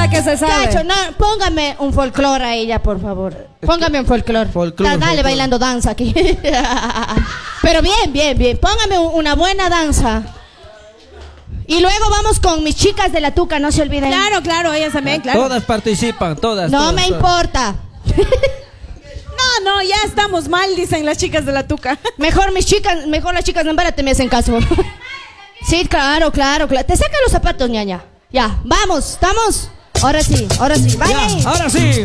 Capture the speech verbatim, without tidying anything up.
la que se sabe. Cacho, no, póngame un folclore a ella, por favor. Póngame un folclore. Folclore, Dale, folclore. bailando danza aquí. Pero bien, bien, bien. Póngame un- una buena danza. Y luego vamos con mis chicas de la Tuca, no se olviden. Claro, claro, ellas también, claro. Todas participan, todas. No todas, me todas. importa. No, no, ya estamos mal, dicen las chicas de la Tuca. Mejor mis chicas, mejor las chicas de Ambara te me hacen caso. Sí, claro, claro, claro. Te sacan los zapatos, ñaña. Ya, vamos, ¿estamos? Ahora sí, ahora sí. Vaya. Ya, ahora sí.